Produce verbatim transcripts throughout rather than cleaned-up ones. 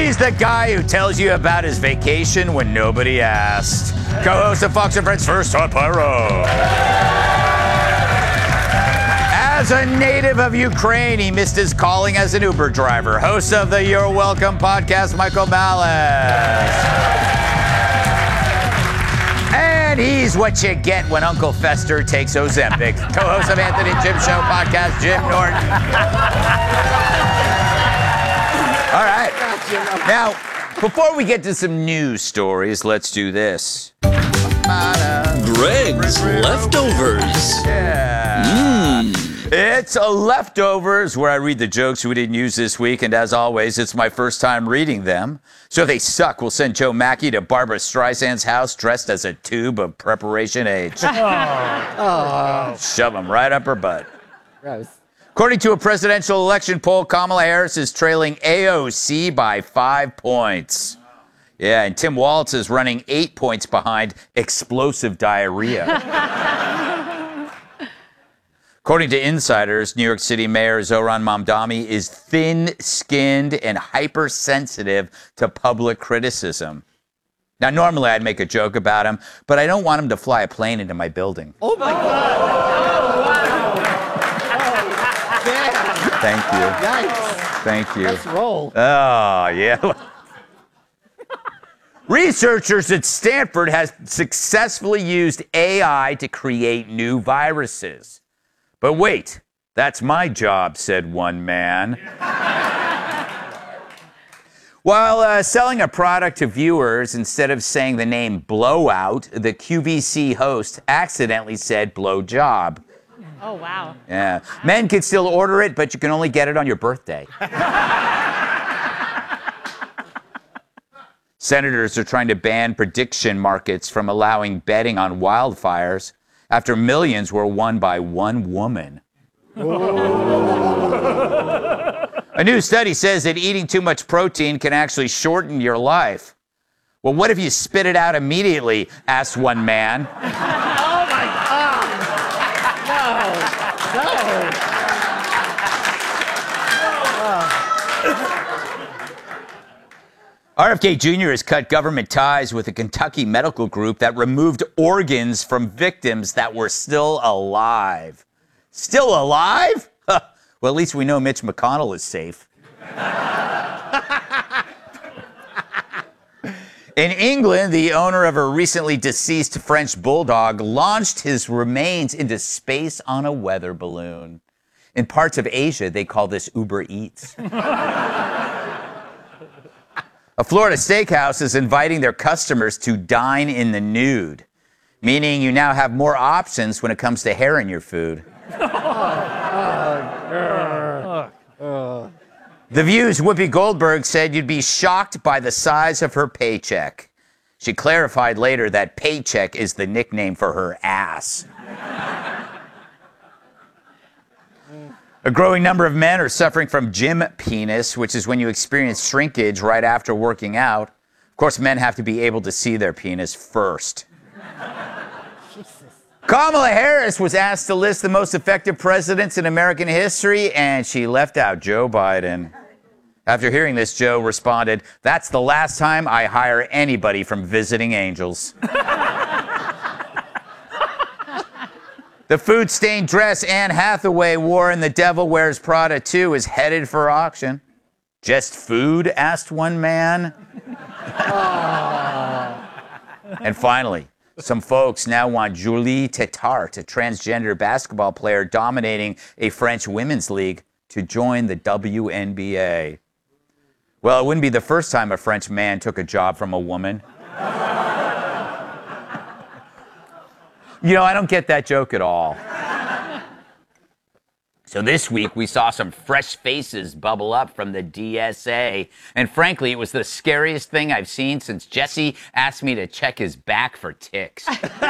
He's the guy who tells you about his vacation when nobody asked. Co-host of Fox and Friends First on Pyro. As a native of Ukraine, he missed his calling as an Uber driver. Host of the You're Welcome podcast, Michael Malice. And he's what you get when Uncle Fester takes Ozempic. Co-host of Anthony and Jim Show podcast, Jim Norton. All right. Now, before we get to some news stories, let's do this. Greg's Leftovers. Yeah. Mmm. It's a Leftovers, where I read the jokes we didn't use this week, and as always, it's my first time reading them. So if they suck, we'll send Joe Mackey to Barbara Streisand's house dressed as a tube of Preparation H. Oh. Oh. Shove them right up her butt. Gross. According to a presidential election poll, Kamala Harris is trailing A O C by five points. Yeah, and Tim Walz is running eight points behind Explosive Diarrhea. According to insiders, New York City Mayor Zohran Mamdani is thin-skinned and hypersensitive to public criticism. Now, normally I'd make a joke about him, but I don't want him to fly a plane into my building. Oh, my God. Oh, wow. Oh, Thank you. Yikes. Thank you. Let's roll. Oh, yeah. Researchers at Stanford have successfully used A I to create new viruses. But wait, that's my job, said one man. While uh, selling a product to viewers, instead of saying the name Blowout, the Q V C host accidentally said blowjob. Oh, wow. Yeah. Men can still order it, but you can only get it on your birthday. Senators are trying to ban prediction markets from allowing betting on wildfires after millions were won by one woman. A new study says that eating too much protein can actually shorten your life. Well, what if you spit it out immediately? Asked one man. Oh, my God. No. No. R F K Junior has cut government ties with a Kentucky medical group that removed organs from victims that were still alive. Still alive? Well, at least we know Mitch McConnell is safe. In England, the owner of a recently deceased French bulldog launched his remains into space on a weather balloon. In parts of Asia, they call this Uber Eats. A Florida steakhouse is inviting their customers to dine in the nude, meaning you now have more options when it comes to hair in your food. The View's Whoopi Goldberg said you'd be shocked by the size of her paycheck. She clarified later that paycheck is the nickname for her ass. A growing number of men are suffering from gym penis, which is when you experience shrinkage right after working out. Of course, men have to be able to see their penis first. Kamala Harris was asked to list the most effective presidents in American history, and she left out Joe Biden. After hearing this, Joe responded, "That's the last time I hire anybody from Visiting Angels." The food-stained dress Anne Hathaway wore in The Devil Wears Prada two is headed for auction. Just food? Asked one man. And finally, some folks now want Julie Tétart, a transgender basketball player dominating a French women's league, to join the W N B A. Well, it wouldn't be the first time a French man took a job from a woman. You know, I don't get that joke at all. So this week, we saw some fresh faces bubble up from the D S A. And frankly, it was the scariest thing I've seen since Jesse asked me to check his back for ticks.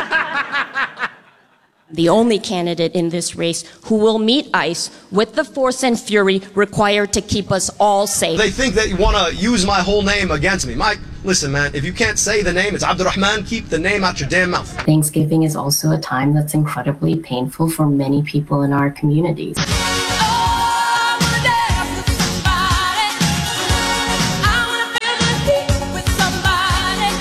The only candidate in this race who will meet ICE with the force and fury required to keep us all safe. They think that you want to use my whole name against me. Mike, listen, man, if you can't say the name, it's Abdurrahman, keep the name out your damn mouth. Thanksgiving is also a time that's incredibly painful for many people in our communities.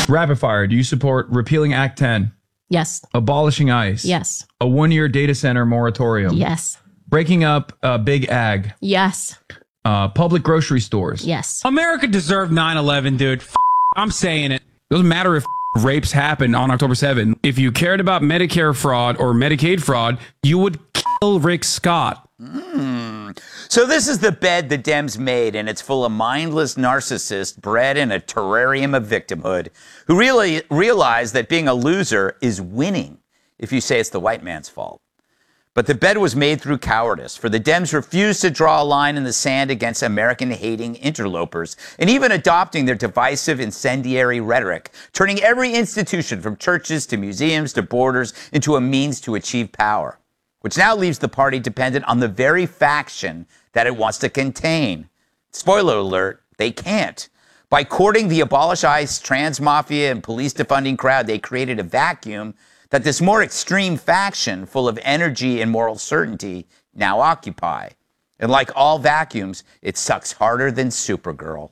Rapid fire. Do you support repealing Act ten? Yes. Abolishing ICE? Yes. A one-year data center moratorium? Yes. Breaking up uh, Big Ag? Yes. Uh, public grocery stores? Yes. America deserved nine eleven, dude. F- I'm saying it. Doesn't matter if rapes happened on October seventh. If you cared about Medicare fraud or Medicaid fraud, you would kill Rick Scott. Mm. So this is the bed the Dems made, and it's full of mindless narcissists bred in a terrarium of victimhood who really realize that being a loser is winning if you say it's the white man's fault. But the bed was made through cowardice, for the Dems refused to draw a line in the sand against American-hating interlopers, and even adopting their divisive, incendiary rhetoric, turning every institution from churches to museums to borders into a means to achieve power, which now leaves the party dependent on the very faction that it wants to contain. Spoiler alert, they can't. By courting the abolish ICE, trans mafia, and police defunding crowd, they created a vacuum that this more extreme faction, full of energy and moral certainty, now occupy. And like all vacuums, it sucks harder than Supergirl.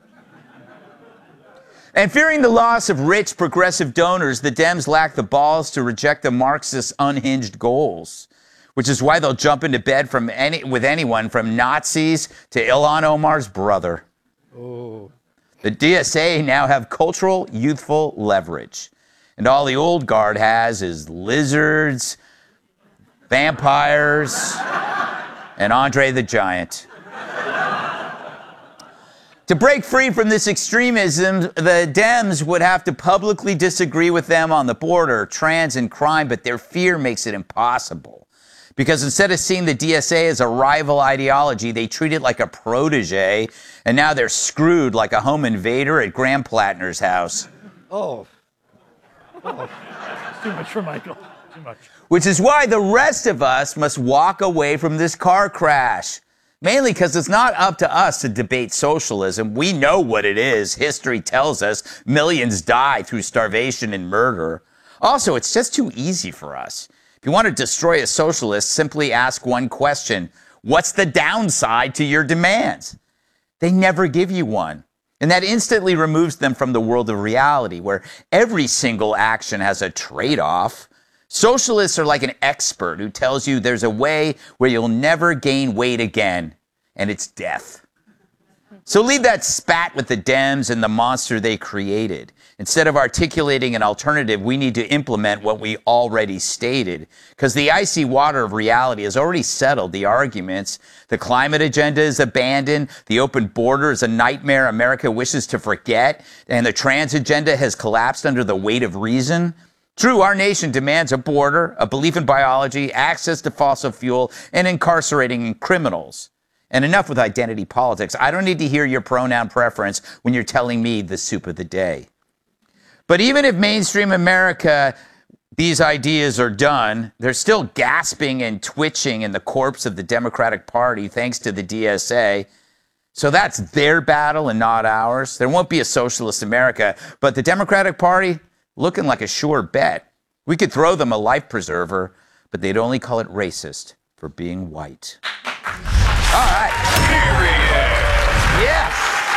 And fearing the loss of rich, progressive donors, the Dems lack the balls to reject the Marxists' unhinged goals, which is why they'll jump into bed from any, with anyone from Nazis to Ilhan Omar's brother. Oh. The D S A now have cultural, youthful leverage. And all the old guard has is lizards, vampires, and Andre the Giant. To break free from this extremism, the Dems would have to publicly disagree with them on the border, trans, and crime, but their fear makes it impossible. Because instead of seeing the D S A as a rival ideology, they treat it like a protege, and now they're screwed like a home invader at Graham Plattner's house. Oh. Oh. Too much for Michael. Too much. Which is why the rest of us must walk away from this car crash. Mainly because it's not up to us to debate socialism. We know what it is. History tells us millions die through starvation and murder. Also, it's just too easy for us. If you want to destroy a socialist, simply ask one question. What's the downside to your demands? They never give you one. And that instantly removes them from the world of reality, where every single action has a trade-off. Socialists are like an expert who tells you there's a way where you'll never gain weight again, and it's death. So leave that spat with the Dems and the monster they created. Instead of articulating an alternative, we need to implement what we already stated. Because the icy water of reality has already settled the arguments. The climate agenda is abandoned. The open border is a nightmare America wishes to forget. And the trans agenda has collapsed under the weight of reason. True, our nation demands a border, a belief in biology, access to fossil fuel, and incarcerating criminals. And enough with identity politics. I don't need to hear your pronoun preference when you're telling me the soup of the day. But even if mainstream America, these ideas are done, they're still gasping and twitching in the corpse of the Democratic Party thanks to the D S A. So that's their battle and not ours. There won't be a socialist America, but the Democratic Party, looking like a sure bet. We could throw them a life preserver, but they'd only call it racist for being white. All right. Period. Yes.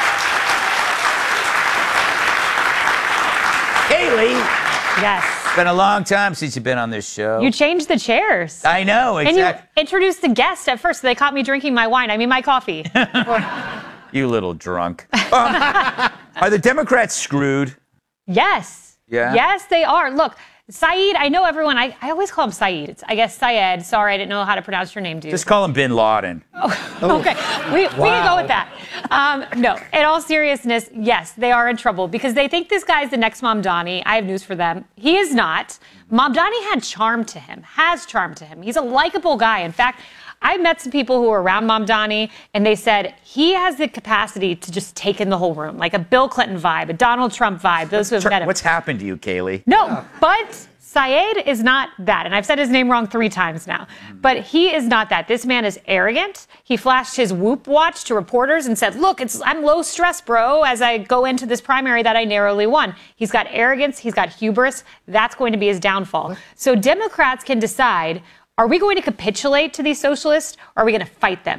Kaylee. Yes. It's been a long time since you've been on this show. You changed the chairs. I know, exactly. And you introduced the guest at first. So they caught me drinking my wine. I mean, my coffee. You little drunk. Um, are the Democrats screwed? Yes. Yeah? Yes, they are. Look, Saeed, I know everyone, I, I always call him Saeed. It's, I guess Syed. Sorry, I didn't know how to pronounce your name, dude. Just call him Bin Laden. Oh, okay, we, wow. we can go with that. Um, no, in all seriousness, yes, they are in trouble because they think this guy's the next Mamdani. I have news for them. He is not. Mamdani had charm to him, has charm to him. He's a likable guy. In fact, I met some people who were around Mamdani, and they said he has the capacity to just take in the whole room, like a Bill Clinton vibe, a Donald Trump vibe. Those who have met him. What's happened to you, Kaylee? No, yeah. But Syed is not that. And I've said his name wrong three times now. But he is not that. This man is arrogant. He flashed his Whoop watch to reporters and said, look, it's, I'm low stress, bro, as I go into this primary that I narrowly won. He's got arrogance. He's got hubris. That's going to be his downfall. What? So Democrats can decide, are we going to capitulate to these socialists, or are we going to fight them?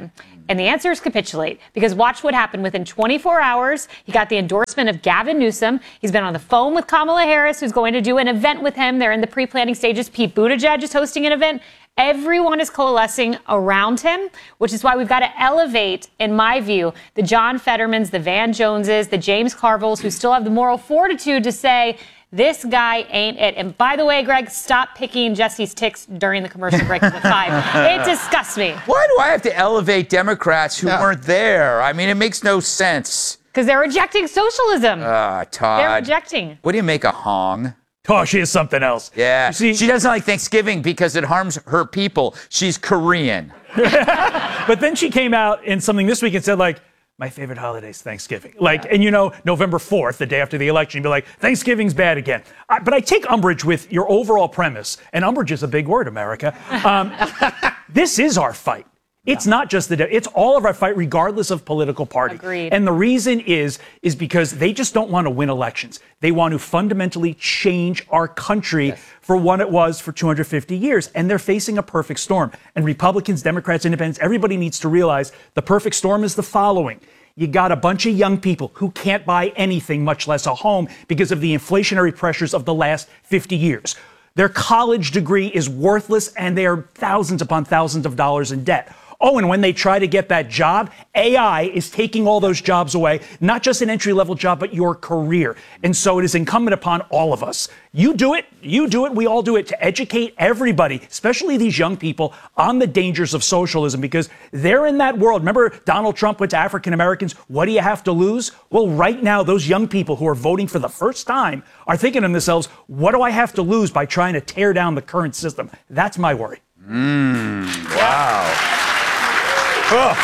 And the answer is capitulate, because watch what happened within twenty-four hours. He got the endorsement of Gavin Newsom. He's been on the phone with Kamala Harris, who's going to do an event with him. They're in the pre-planning stages. Pete Buttigieg is hosting an event. Everyone is coalescing around him, which is why we've got to elevate, in my view, the John Fettermans, the Van Joneses, the James Carvilles, who still have the moral fortitude to say, this guy ain't it. And by the way, Greg, stop picking Jesse's ticks during the commercial break at five. It disgusts me. Why do I have to elevate Democrats who yeah. weren't there? I mean, it makes no sense. Because they're rejecting socialism. Ah, uh, Todd. They're rejecting. What do you make a Hong? Oh, she is something else. Yeah. You see, she doesn't like Thanksgiving because it harms her people. She's Korean. But then she came out in something this week and said, like, my favorite holiday is Thanksgiving. Like, yeah. and you know, November fourth, the day after the election, you'd be like, Thanksgiving's bad again. I, but I take umbrage with your overall premise, and umbrage is a big word, America. Um, this is our fight. It's yeah. not just the, it's all of our fight, regardless of political party. Agreed. And the reason is, is because they just don't want to win elections. They want to fundamentally change our country yes. for what it was for two hundred fifty years. And they're facing a perfect storm. And Republicans, Democrats, Independents, everybody needs to realize the perfect storm is the following. You got a bunch of young people who can't buy anything, much less a home, because of the inflationary pressures of the last fifty years. Their college degree is worthless, and they are thousands upon thousands of dollars in debt. Oh, and when they try to get that job, A I is taking all those jobs away, not just an entry-level job, but your career. And so it is incumbent upon all of us. You do it, you do it, we all do it, to educate everybody, especially these young people, on the dangers of socialism, because they're in that world. Remember, Donald Trump went to African Americans, what do you have to lose? Well, right now, those young people who are voting for the first time are thinking to themselves, what do I have to lose by trying to tear down the current system? That's my worry. Mm, wow. Oh.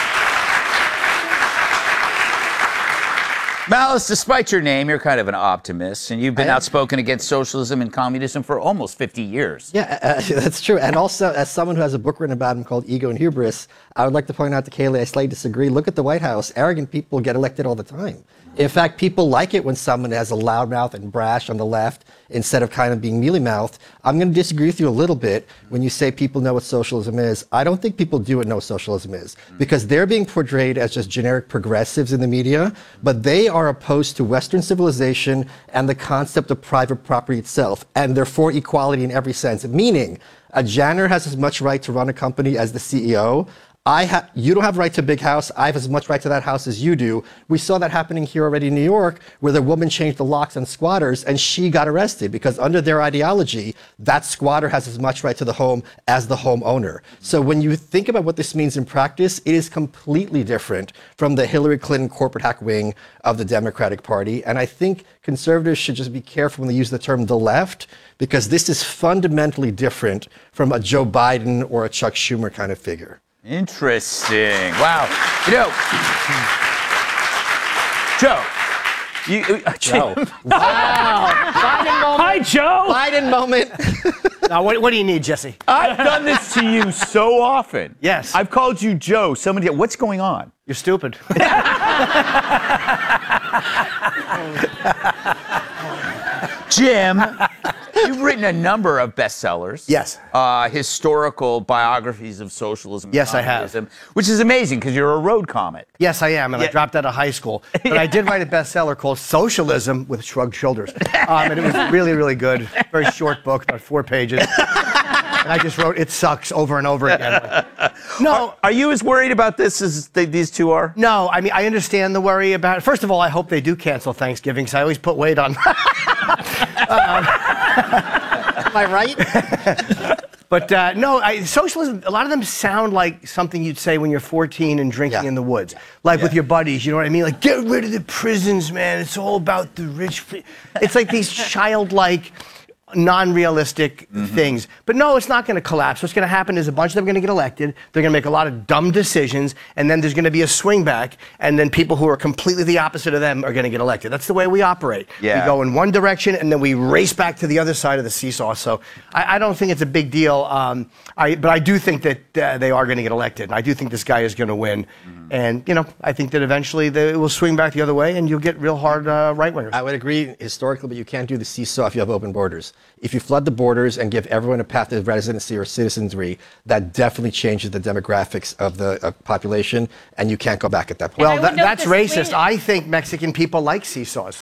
Malice, despite your name, you're kind of an optimist, and you've been outspoken against socialism and communism for almost fifty years. Yeah, uh, that's true. And also, as someone who has a book written about him called Ego and Hubris, I would like to point out to Kayleigh, I slightly disagree. Look at the White House. Arrogant people get elected all the time. In fact, people like it when someone has a loudmouth and brash on the left instead of kind of being mealy-mouthed. I'm going to disagree with you a little bit when you say people know what socialism is. I don't think people do know what socialism is, because they're being portrayed as just generic progressives in the media, but they are opposed to Western civilization and the concept of private property itself, and they're for equality in every sense, meaning a janitor has as much right to run a company as the C E O. I ha- you don't have right to a big house. I have as much right to that house as you do. We saw that happening here already in New York, where the woman changed the locks on squatters and she got arrested because under their ideology, that squatter has as much right to the home as the homeowner. So when you think about what this means in practice, it is completely different from the Hillary Clinton corporate hack wing of the Democratic Party. And I think conservatives should just be careful when they use the term the left, because this is fundamentally different from a Joe Biden or a Chuck Schumer kind of figure. Interesting. Wow. You know, Joe. You, uh, Joe. Wow. Biden moment. Hi, Joe. Biden moment. Now, what, what do you need, Jesse? I've done this to you so often. Yes. I've called you Joe. Somebody, what's going on? You're stupid. Jim, you've written a number of bestsellers. Yes. Uh, historical biographies of socialism. And yes, I have. Which is amazing because you're a road comet. Yes, I am, and yeah. I dropped out of high school. But I did write a bestseller called Socialism with Shrugged Shoulders. Um, and it was really, really good. Very short book, about four pages. And I just wrote, it sucks, over and over again. No. Are, are you as worried about this as they, these two are? No, I mean, I understand the worry about it. First of all, I hope they do cancel Thanksgiving, because I always put weight on. um, Am I right? But uh, no, I, socialism, a lot of them sound like something you'd say when you're fourteen and drinking yeah. in the woods. Like yeah. with your buddies, you know what I mean? Like, get rid of the prisons, man. It's all about the rich. It's like these childlike, non-realistic mm-hmm. things. But no, it's not going to collapse. What's going to happen is a bunch of them are going to get elected. They're going to make a lot of dumb decisions, and then there's going to be a swing back, and then people who are completely the opposite of them are going to get elected. That's the way we operate. Yeah. We go in one direction, and then we race back to the other side of the seesaw. So I, I don't think it's a big deal. Um, I, but I do think that uh, they are going to get elected, and I do think this guy is going to win. Mm-hmm. And, you know, I think that eventually they, it will swing back the other way, and you'll get real hard uh, right-wingers. I would agree historically, but you can't do the seesaw if you have open borders. If you flood the borders and give everyone a path to residency or citizenry, that definitely changes the demographics of the uh, population, and you can't go back at that point. Well, that, that's racist. I think Mexican people like seesaws.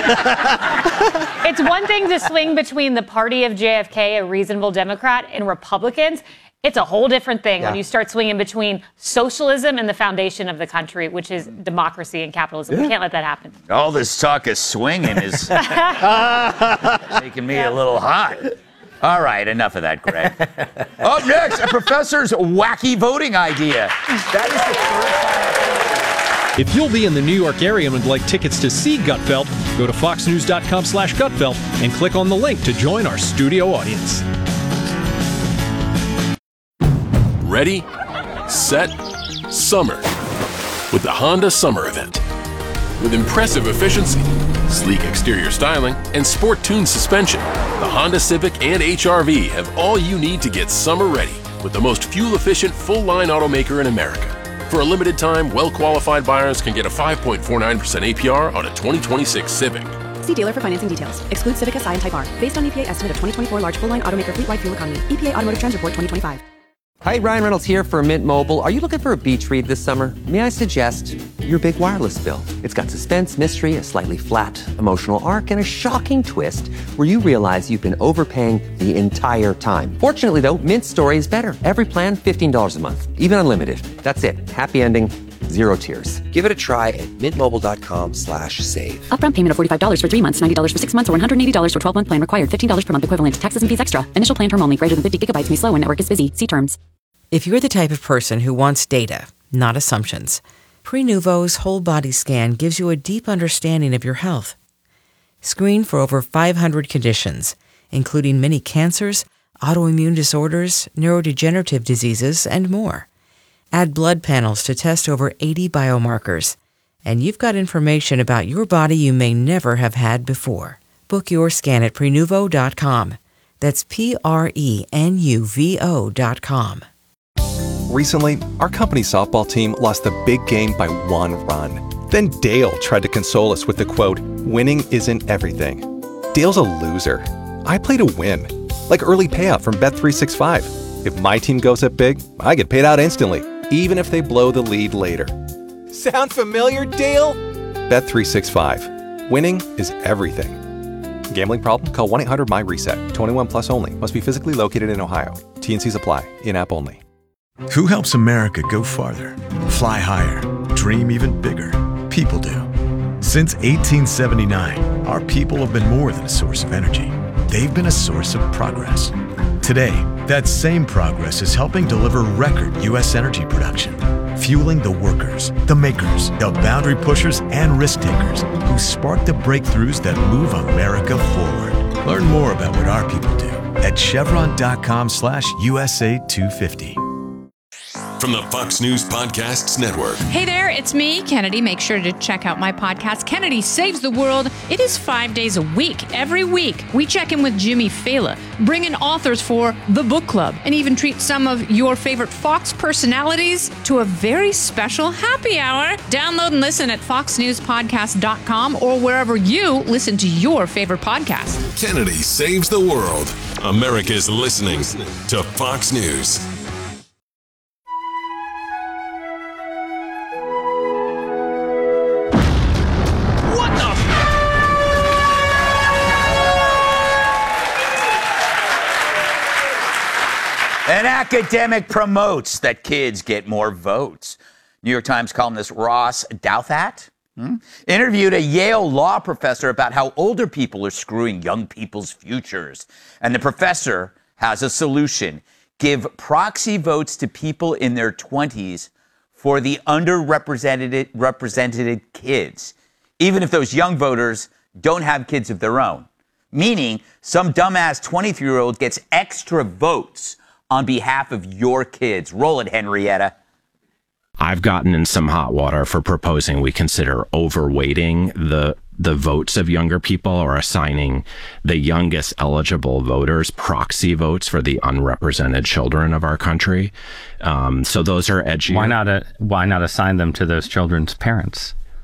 It's one thing to swing between the party of J F K, a reasonable Democrat, and Republicans. It's a whole different thing Yeah. when you start swinging between socialism and the foundation of the country, which is democracy and capitalism. We can't let that happen. All this talk of swinging is making me a little hot. All right, enough of that, Greg. Up next, a professor's wacky voting idea. That is the If you'll be in the New York area and would like tickets to see Gutfeld, go to foxnews.com slash Gutfeld and click on the link to join our studio audience. Ready, set, summer with the Honda Summer Event. With impressive efficiency, sleek exterior styling, and sport-tuned suspension, the Honda Civic and H R V have all you need to get summer ready with the most fuel-efficient full-line automaker in America. For a limited time, well-qualified buyers can get a five point four nine percent A P R on a twenty twenty-six Civic. See dealer for financing details. Exclude Civic S I and Type R. Based on E P A estimate of twenty twenty-four large full-line automaker fleet-wide fuel economy. E P A Automotive Trends Report twenty twenty-five. Hi, Ryan Reynolds here for Mint Mobile. Are you looking for a beach read this summer? May I suggest your big wireless bill? It's got suspense, mystery, a slightly flat emotional arc, and a shocking twist where you realize you've been overpaying the entire time. Fortunately, though, Mint's story is better. Every plan, fifteen dollars a month, even unlimited. That's it. Happy ending, zero tears. Give it a try at mintmobile.com slash save. Upfront payment of forty-five dollars for three months, ninety dollars for six months, or one hundred eighty dollars for twelve-month plan required. fifteen dollars per month equivalent. Taxes and fees extra. Initial plan term only. Greater than fifty gigabytes may slow when network is busy. See terms. If you're the type of person who wants data, not assumptions, Prenuvo's whole body scan gives you a deep understanding of your health. Screen for over five hundred conditions, including many cancers, autoimmune disorders, neurodegenerative diseases, and more. Add blood panels to test over eighty biomarkers, and you've got information about your body you may never have had before. Book your scan at Prenuvo dot com. That's P R E N U V O dot com. Recently, our company softball team lost the big game by one run. Then Dale tried to console us with the quote, "Winning isn't everything." Dale's a loser. I play to win. Like early payout from Bet three sixty-five. If my team goes up big, I get paid out instantly, even if they blow the lead later. Sound familiar, Dale? Bet three sixty-five. Winning is everything. Gambling problem? Call one eight hundred M Y reset. twenty-one plus only. Must be physically located in Ohio. T N Cs apply. In-app only. Who helps America go farther, fly higher, dream even bigger? People do. Since eighteen seventy-nine, our people have been more than a source of energy. They've been a source of progress. Today, that same progress is helping deliver record U S energy production, fueling the workers, the makers, the boundary pushers, and risk takers who spark the breakthroughs that move America forward. Learn more about what our people do at chevron.com slash USA 250. From the Fox News Podcasts Network. Hey there, it's me, Kennedy. Make sure to check out my podcast, Kennedy Saves the World. It is five days a week. Every week, we check in with Jimmy Fallon, bring in authors for the book club, and even treat some of your favorite Fox personalities to a very special happy hour. Download and listen at fox news podcast dot com or wherever you listen to your favorite podcast. Kennedy Saves the World. America's listening to Fox News. An academic promotes that kids get more votes. New York Times columnist Ross Douthat hmm, interviewed a Yale law professor about how older people are screwing young people's futures. And the professor has a solution. Give proxy votes to people in their twenties for the underrepresented represented kids, even if those young voters don't have kids of their own. Meaning, some dumbass twenty-three-year-old gets extra votes on behalf of your kids. Roll it, Henrietta. I've gotten in some hot water for proposing we consider overweighting the the votes of younger people or assigning the youngest eligible voters proxy votes for the unrepresented children of our country. Um, so those are edgy. Why not? A, why not assign them to those children's parents?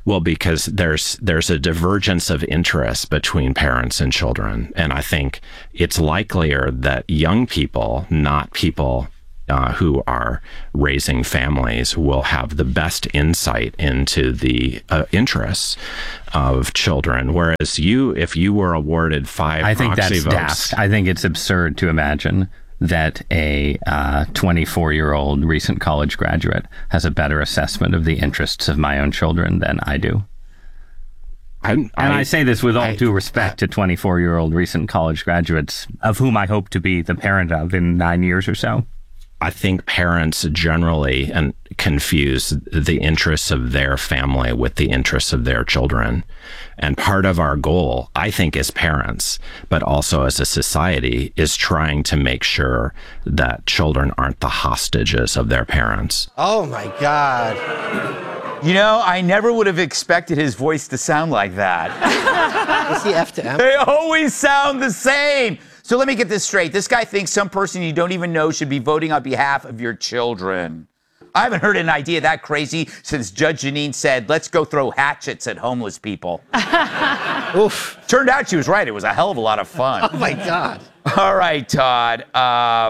Well, because there's there's a divergence of interest between parents and children, and I think it's likelier that young people, not people uh, who are raising families, will have the best insight into the uh, interests of children. Whereas you, if you were awarded five I think proxy that's votes, daft. I think it's absurd to imagine that a twenty-four-year-old uh, recent college graduate has a better assessment of the interests of my own children than I do. I, and I, I say this with all I, due respect to twenty-four-year-old recent college graduates, of whom I hope to be the parent of in nine years or so. I think parents generally and confuse the interests of their family with the interests of their children. And part of our goal, I think, as parents, but also as a society, is trying to make sure that children aren't the hostages of their parents. Oh, my God. You know, I never would have expected his voice to sound like that. Is he F to M? They always sound the same. So let me get this straight. This guy thinks some person you don't even know should be voting on behalf of your children. I haven't heard an idea that crazy since Judge Jeanine said, let's go throw hatchets at homeless people. Oof. Turned out she was right. It was a hell of a lot of fun. Oh, my God. All right, Todd. Uh,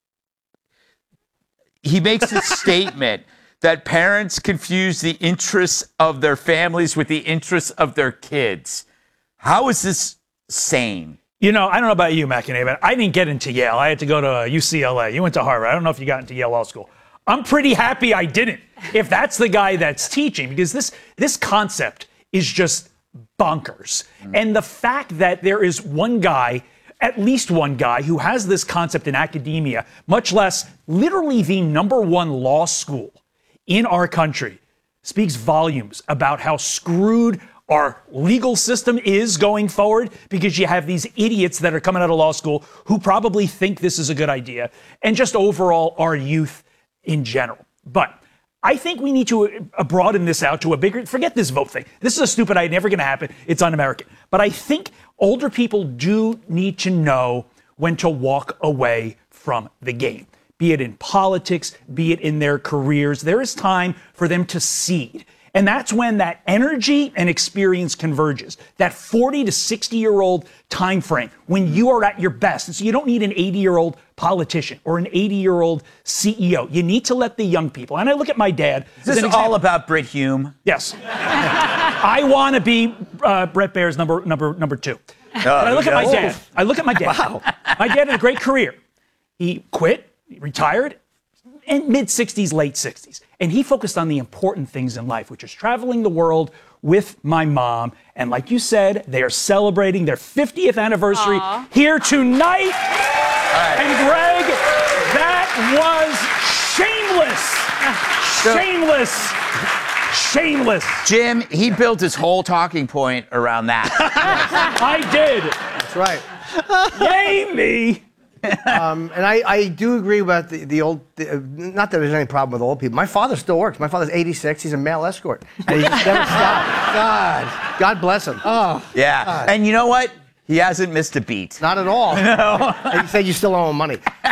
he makes a statement that parents confuse the interests of their families with the interests of their kids. How is this sane? You know, I don't know about you, McEnany, but I didn't get into Yale. I had to go to U C L A. You went to Harvard. I don't know if you got into Yale Law School. I'm pretty happy I didn't, if that's the guy that's teaching, because this, this concept is just bonkers. Mm. And the fact that there is one guy, at least one guy, who has this concept in academia, much less literally the number one law school in our country, speaks volumes about how screwed our legal system is going forward, because you have these idiots that are coming out of law school who probably think this is a good idea, and just overall our youth in general. But I think we need to broaden this out to a bigger, forget this vote thing. This is a stupid idea, never gonna happen. It's un-American. But I think older people do need to know when to walk away from the game, be it in politics, be it in their careers. There is time for them to seed. And that's when that energy and experience converges. That forty to sixty year old time frame when you are at your best. And so you don't need an eighty year old politician or an eighty year old C E O. You need to let the young people. And I look at my dad. Is this all about Brit Hume? Yes. I want to be uh, Brett Baer's number number number two. Oh, but I look at my oh. dad. I look at my dad. Wow. My dad had a great career. He quit, he retired, in mid sixties, late sixties. And he focused on the important things in life, which is traveling the world with my mom. And like you said, they are celebrating their fiftieth anniversary Aww. here tonight. Right. And Greg, that was shameless. Shameless. Shameless. Jim, he built his whole talking point around that. I did. That's right. Yay me. um, and I, I do agree about the, the old, the, uh, not that there's any problem with old people. My father still works. My father's eighty-six. He's a male escort. And he just never stopped. God. God bless him. Oh. Yeah. God. And you know what? He hasn't missed a beat. Not at all. No. And you say you still owe him money. but,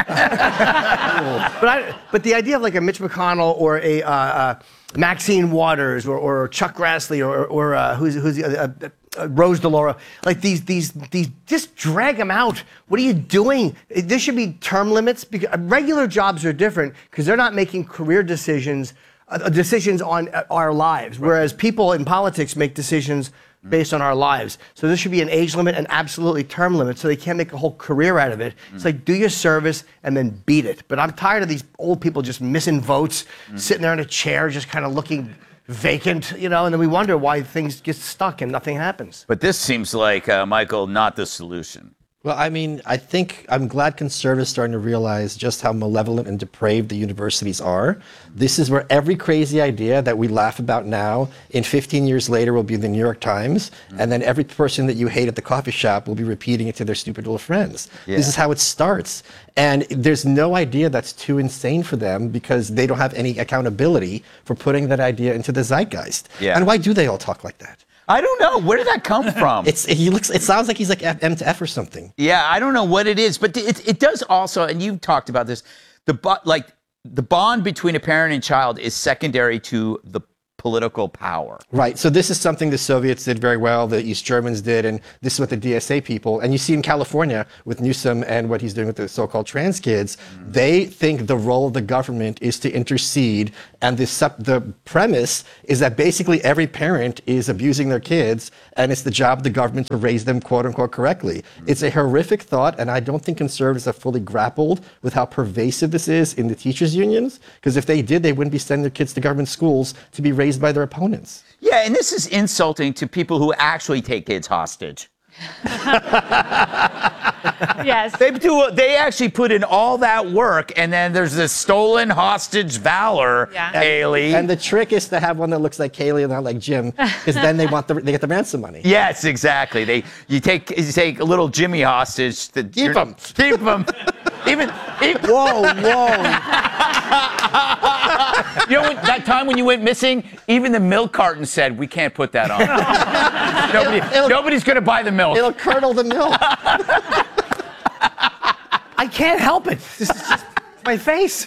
I, but the idea of like a Mitch McConnell or a uh, uh, Maxine Waters or, or Chuck Grassley or, or uh, who's, who's the uh, uh, Uh, Rose DeLauro, like these, these, these, just drag them out. What are you doing? There should be term limits. Because regular jobs are different because they're not making career decisions, uh, decisions on uh, our lives. Whereas people in politics make decisions based on our lives. So there should be an age limit and absolutely term limit, so they can't make a whole career out of it. It's like, do your service and then beat it. But I'm tired of these old people just missing votes, mm. sitting there in a chair, just kind of looking vacant, you know, and then we wonder why things get stuck and nothing happens. But this seems like, uh, Michael, not the solution. Well, I mean, I think I'm glad conservatives are starting to realize just how malevolent and depraved the universities are. This is where every crazy idea that we laugh about now, in fifteen years later, will be in the New York Times, mm-hmm. and then every person that you hate at the coffee shop will be repeating it to their stupid little friends. Yeah. This is how it starts. And there's no idea that's too insane for them because they don't have any accountability for putting that idea into the zeitgeist. Yeah. And why do they all talk like that? I don't know. Where did that come from? It's he looks. It sounds like he's like M to F or something. Yeah, I don't know what it is, but it it does also, and you've talked about this. The like the bond between a parent and child is secondary to the political power. Right. So this is something the Soviets did very well, the East Germans did, and this is what the D S A people, and you see in California with Newsom and what he's doing with the so-called trans kids, mm-hmm. they think the role of the government is to intercede, and the, sup- the premise is that basically every parent is abusing their kids, and it's the job of the government to raise them, quote unquote, correctly. Mm-hmm. It's a horrific thought, and I don't think conservatives have fully grappled with how pervasive this is in the teachers' unions, because if they did, they wouldn't be sending their kids to government schools to be raised by their opponents. Yeah, and this is insulting to people who actually take kids hostage. Yes. They do. They actually put in all that work, and then there's this stolen hostage valor, Yeah. Kaylee. And the trick is to have one that looks like Kaylee and not like Jim, because then they want the they get the ransom money. Yes, exactly. They you take you take a little Jimmy hostage. To, Keep him. Keep him. Even, even whoa, whoa. You know, when, that time when you went missing, even the milk carton said, "We can't put that on. Nobody, It'll- it'll- nobody's going to buy the milk." It'll curdle the milk. I can't help it. This is just my face.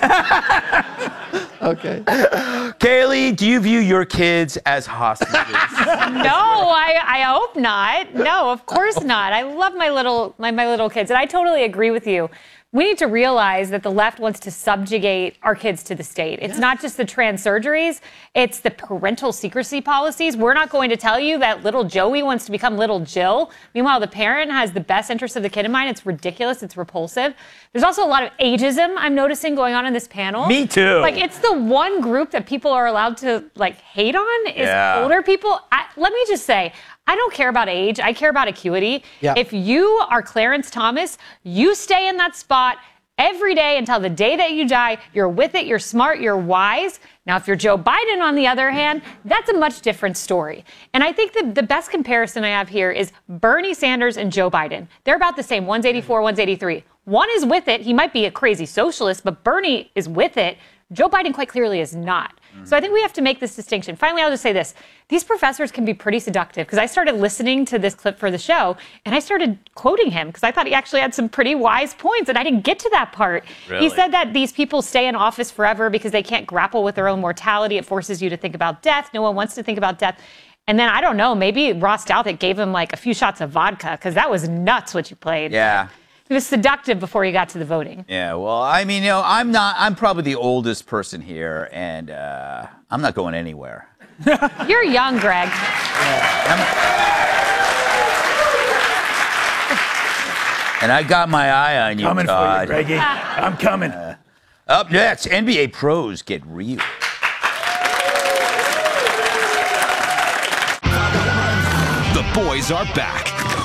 Okay. Kaylee, do you view your kids as hostages? No, I, I hope not. No, of course not. I love my little my, my little kids, and I totally agree with you. We need to realize that the left wants to subjugate our kids to the state. It's not just the trans surgeries, it's the parental secrecy policies. We're not going to tell you that little Joey wants to become little Jill. Meanwhile, the parent has the best interest of the kid in mind. It's ridiculous. It's repulsive. There's also a lot of ageism I'm noticing going on in this panel. Me too. Like, it's the one group that people are allowed to, like, hate on is Yeah. older people. I, let me just say, I don't care about age. I care about acuity. Yeah. If you are Clarence Thomas, you stay in that spot every day until the day that you die. You're with it. You're smart. You're wise. Now, if you're Joe Biden, on the other hand, that's a much different story. And I think that the best comparison I have here is Bernie Sanders and Joe Biden. They're about the same, one's eighty-four, one's eighty-three. One is with it. He might be a crazy socialist, but Bernie is with it. Joe Biden quite clearly is not. Mm-hmm. So I think we have to make this distinction. Finally, I'll just say this. These professors can be pretty seductive, because I started listening to this clip for the show, and I started quoting him because I thought he actually had some pretty wise points, and I didn't get to that part. Really? He said that these people stay in office forever because they can't grapple with their own mortality. It forces you to think about death. No one wants to think about death. And then, I don't know, maybe Ross Douthat gave him like a few shots of vodka, because that was nuts what you played. Yeah. It was seductive before you got to the voting. Yeah, well, I mean, you know, I'm not, I'm probably the oldest person here, and uh, I'm not going anywhere. You're young, Greg. And I got my eye on you, Coming for you, Todd. Greggy. I'm coming. Uh, up next, N B A pros get real. The boys are back.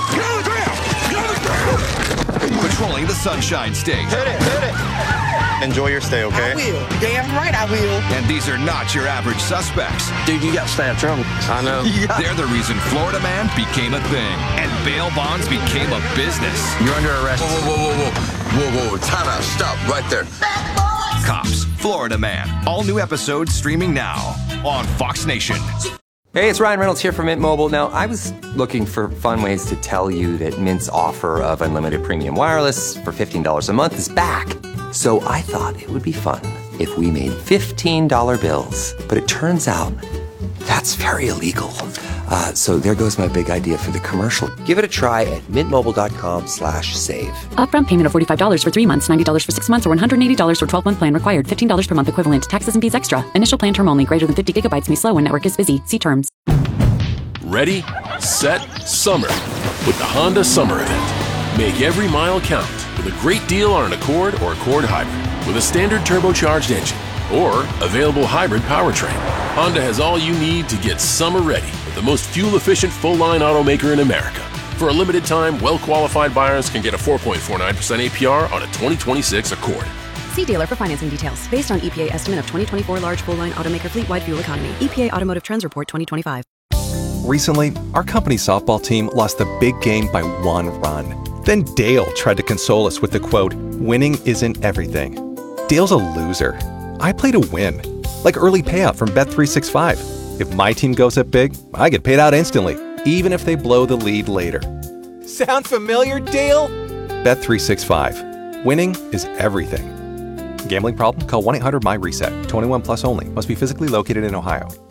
Patrolling the Sunshine State. Hit it, hit it. Enjoy your stay, okay? I will. Damn right I will. And these are not your average suspects. Dude, you got to stay out of trouble. I know. They're the reason Florida Man became a thing and bail bonds became a business. You're under arrest. Whoa, whoa, whoa, whoa, whoa, whoa, whoa, time out, stop, right there. Cops, Florida Man. All new episodes streaming now on Fox Nation. Hey, it's Ryan Reynolds here from Mint Mobile. Now, I was looking for fun ways to tell you that Mint's offer of unlimited premium wireless for fifteen dollars a month is back. So I thought it would be fun if we made fifteen dollar bills. But it turns out that's very illegal. Uh, so there goes my big idea for the commercial. Give it a try at mintmobile.com slash save. Upfront payment of forty-five dollars for three months, ninety dollars for six months, or one hundred eighty dollars for twelve-month plan required. fifteen dollars per month equivalent. Taxes and fees extra. Initial plan term only. Greater than fifty gigabytes may slow when network is busy. See terms. Ready, set, summer with the Honda Summer Event. Make every mile count with a great deal on an Accord or Accord Hybrid with a standard turbocharged engine or available hybrid powertrain. Honda has all you need to get summer ready with the most fuel-efficient full-line automaker in America. For a limited time, well-qualified buyers can get a four point four nine percent A P R on a twenty twenty-six Accord. See dealer for financing details. Based on E P A estimate of twenty twenty-four large full-line automaker fleet-wide fuel economy. E P A Automotive Trends Report twenty twenty-five. Recently, our company softball team lost the big game by one run. Then Dale tried to console us with the quote, "Winning isn't everything." Dale's a loser. I play to win. Like early payout from Bet three sixty-five. If my team goes up big, I get paid out instantly, even if they blow the lead later. Sound familiar, Dale? Bet three sixty-five. Winning is everything. Gambling problem? Call one eight hundred M Y RESET. twenty-one plus only. Must be physically located in Ohio.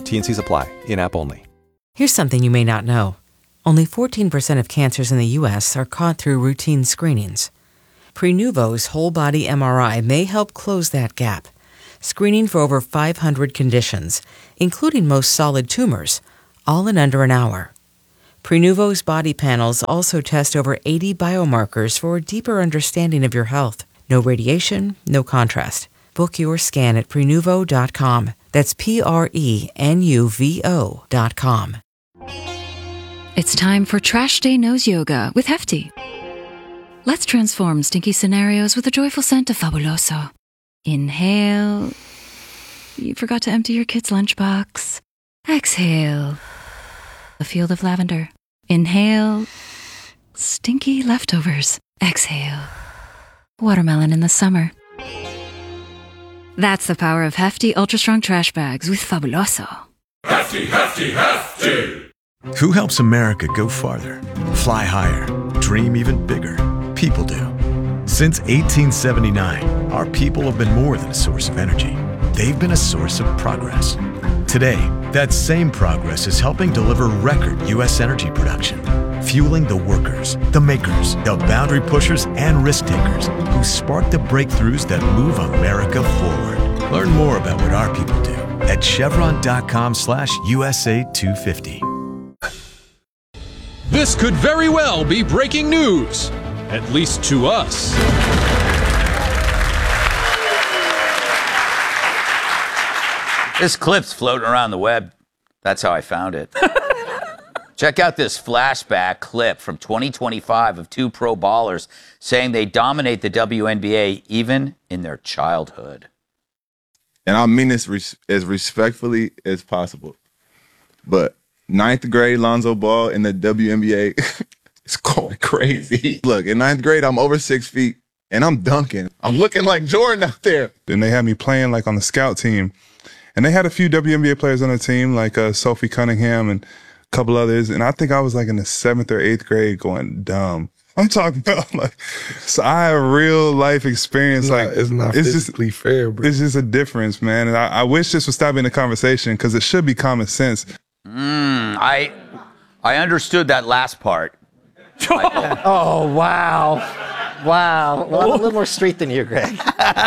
T and Cs apply. In-app only. Here's something you may not know. Only fourteen percent of cancers in the U S are caught through routine screenings. Prenuvo's whole-body M R I may help close that gap, screening for over five hundred conditions, including most solid tumors, all in under an hour. Prenuvo's body panels also test over eighty biomarkers for a deeper understanding of your health. No radiation, no contrast. Book your scan at Prenuvo dot com. That's P R E N U V O dot com. It's time for Trash Day Nose Yoga with Hefty. Let's transform stinky scenarios with a joyful scent of Fabuloso. Inhale. You forgot to empty your kid's lunchbox. Exhale. A field of lavender. Inhale. Stinky leftovers. Exhale. Watermelon in the summer. That's the power of Hefty Ultra Strong Trash Bags with Fabuloso. Hefty, hefty, hefty! Who helps America go farther, fly higher, dream even bigger? People do. Since eighteen seventy-nine, our people have been more than a source of energy. They've been a source of progress. Today, that same progress is helping deliver record U S energy production, fueling the workers, the makers, the boundary pushers, and risk takers who spark the breakthroughs that move America forward. Learn more about what our people do at chevron.com slash USA 250. This could very well be breaking news, at least to us. This clip's floating around the web. That's how I found it. Check out this flashback clip from twenty twenty-five of two pro ballers saying they dominate the W N B A even in their childhood. And I mean this res- as respectfully as possible. But ninth grade Lonzo Ball in the W N B A is going crazy. Look, in ninth grade, I'm over six feet and I'm dunking. I'm looking like Jordan out there. And they had me playing like on the scout team. And they had a few W N B A players on the team, like uh, Sophie Cunningham and a couple others. And I think I was like in the seventh or eighth grade going dumb. I'm talking about like, so I have real life experience. It's like not, it's not it's physically just, fair, bro. It's just a difference, man. And I, I wish this would stop being a conversation because it should be common sense. Mm, I, I understood that last part. Oh, wow. Wow. Well, I'm a little more street than you, Greg.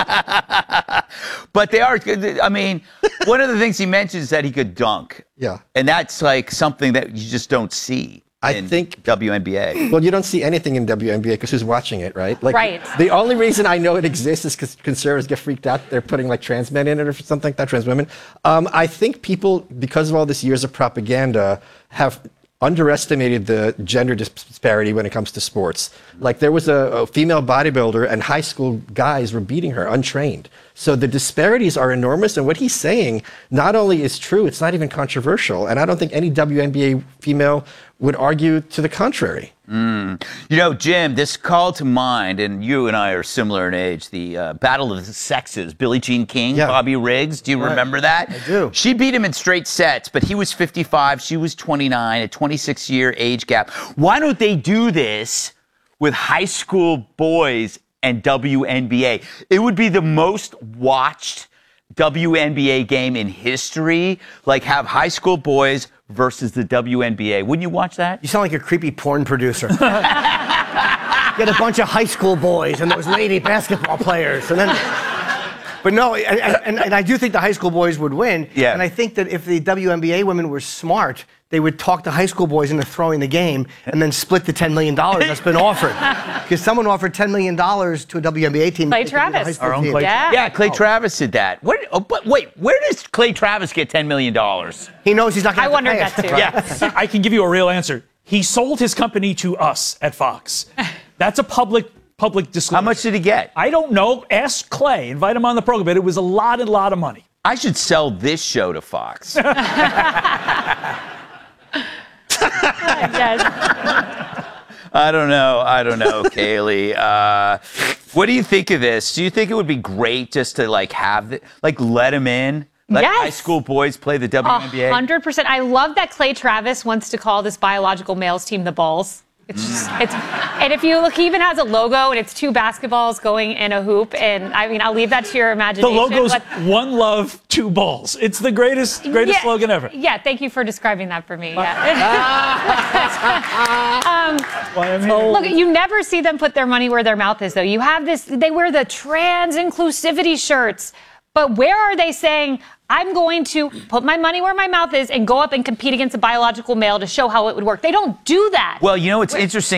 But they are, I mean, one of the things he mentions is that he could dunk. Yeah. And that's like something that you just don't see I in think W N B A. Well, you don't see anything in W N B A because who's watching it, right? Like, Right. The only reason I know it exists is because conservatives get freaked out. They're putting like trans men in it or something like that, trans women. Um, I think people, because of all this years of propaganda, have underestimated the gender disparity when it comes to sports. Like there was a, a female bodybuilder and high school guys were beating her untrained. So the disparities are enormous. And what he's saying not only is true, it's not even controversial. And I don't think any W N B A female would argue to the contrary. Mm. You know, Jim, this called to mind, and you and I are similar in age, the uh, Battle of the Sexes, Billie Jean King, Yeah. Bobby Riggs. Do you Right. remember that? I do. She beat him in straight sets, but he was fifty-five, she was twenty-nine, a twenty-six year age gap. Why don't they do this with high school boys and W N B A? It would be the most watched W N B A game in history, like have high school boys versus the W N B A. Wouldn't you watch that? You sound like a creepy porn producer. Get a bunch of high school boys and those lady basketball players, and then. But no, and, and, and I do think the high school boys would win. Yeah. And I think that if the W N B A women were smart, they would talk the high school boys into throwing the game and then split the ten million dollars that's been offered. Because someone offered ten million dollars to a W N B A team. Clay to compete with a high Travis. school Our own team. Clay Yeah. Yeah, Clay Travis did that. What, oh, but wait, where does Clay Travis get ten million dollars? He knows he's not I going to wondered pay that us. too. I can give you a real answer. He sold his company to us at Fox. That's a public public disclosure. How much did he get? I don't know. Ask Clay. Invite him on the program. But it was a lot and lot of money. I should sell this show to Fox. Yes. I don't know. I don't know, Kaylee. Uh, what do you think of this? Do you think it would be great just to like have the, like let him in? Let Yes. high school boys play the W N B A? A hundred percent. I love that Clay Travis wants to call this biological males team the Balls. It's just, it's, and if you look, he even has a logo, and it's two basketballs going in a hoop. And I mean, I'll leave that to your The imagination. logo's but, one love, two balls. It's the greatest, greatest yeah, slogan ever. Yeah, thank you for describing that for me. Yeah. um, Why I'm here. Look, you never see them put their money where their mouth is, though. You have this, they wear the trans inclusivity shirts, but where are they saying, I'm going to put my money where my mouth is and go up and compete against a biological male to show how it would work? They don't do that. Well, you know what's interesting?